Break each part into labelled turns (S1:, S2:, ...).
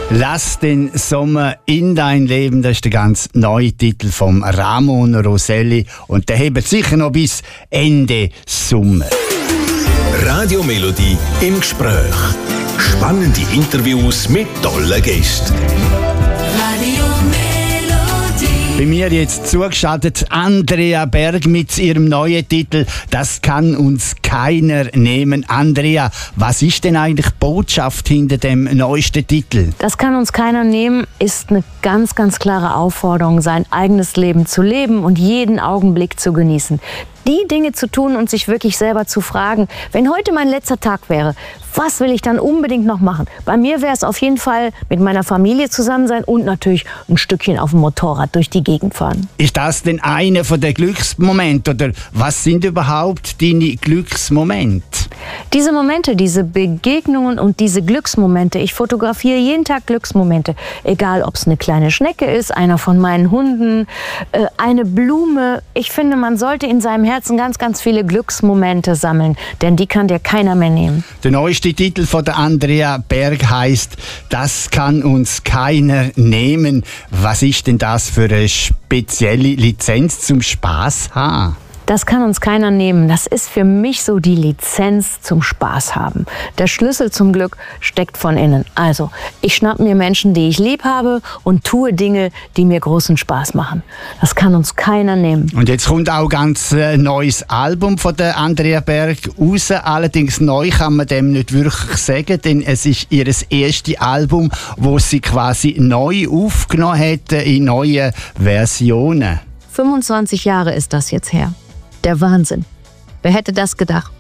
S1: Lass den Sommer in dein Leben, das ist der ganz neue Titel von Ramon Roselli und der hebt sicher noch bis Ende Sommer.
S2: Radio Melodie im Gespräch. Spannende Interviews mit tollen Gästen.
S3: Radio Melodie.
S1: Bei mir jetzt zugeschaltet Andrea Berg mit ihrem neuen Titel «Das kann uns keiner nehmen». Andrea, was ist denn eigentlich die Botschaft hinter dem neuesten Titel?
S4: Das kann uns keiner nehmen, ist eine ganz, ganz klare Aufforderung, sein eigenes Leben zu leben und jeden Augenblick zu genießen. Die Dinge zu tun und sich wirklich selber zu fragen, wenn heute mein letzter Tag wäre, was will ich dann unbedingt noch machen? Bei mir wäre es auf jeden Fall mit meiner Familie zusammen sein und natürlich ein Stückchen auf dem Motorrad durch die Gegend fahren.
S1: Ist das denn einer von den Glücksmomenten oder was sind überhaupt deine Glücksmomente?
S4: Diese Momente, diese Begegnungen und diese Glücksmomente, ich fotografiere jeden Tag Glücksmomente. Egal, ob es eine kleine Schnecke ist, einer von meinen Hunden, eine Blume. Ich finde, man sollte in seinem Herzen ganz, ganz viele Glücksmomente sammeln, denn die kann dir keiner mehr nehmen.
S1: Der neueste Titel von der Andrea Berg heisst «Das kann uns keiner nehmen». Was ist denn das für eine spezielle Lizenz zum Spaß haben?
S4: Das kann uns keiner nehmen. Das ist für mich so die Lizenz zum Spaß haben. Der Schlüssel zum Glück steckt von innen. Also, ich schnapp mir Menschen, die ich lieb habe und tue Dinge, die mir großen Spaß machen. Das kann uns keiner nehmen.
S1: Und jetzt kommt auch ganz neues Album von der Andrea Berg raus. Allerdings neu kann man dem nicht wirklich sagen, denn es ist ihr erstes Album, wo sie quasi neu aufgenommen hat in neuen Versionen.
S4: 25 Jahre ist das jetzt her. Der Wahnsinn. Wer hätte das gedacht?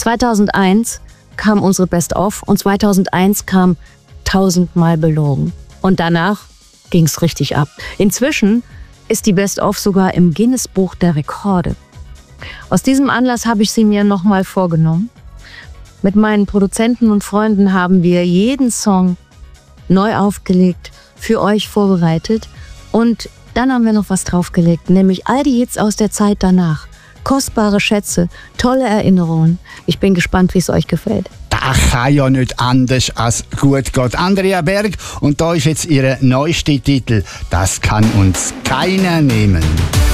S4: 2001 kam unsere Best-of und 2001 kam 1000-mal belogen. Und danach ging's richtig ab. Inzwischen ist die Best-of sogar im Guinness-Buch der Rekorde. Aus diesem Anlass habe ich sie mir nochmal vorgenommen. Mit meinen Produzenten und Freunden haben wir jeden Song neu aufgelegt, für euch vorbereitet. Und dann haben wir noch was draufgelegt, nämlich all die Hits aus der Zeit danach. Kostbare Schätze, tolle Erinnerungen. Ich bin gespannt, wie es euch gefällt.
S1: Das kann ja nicht anders als gut geht. Andrea Berg und da ist jetzt ihr neuester Titel «Das kann uns keiner nehmen».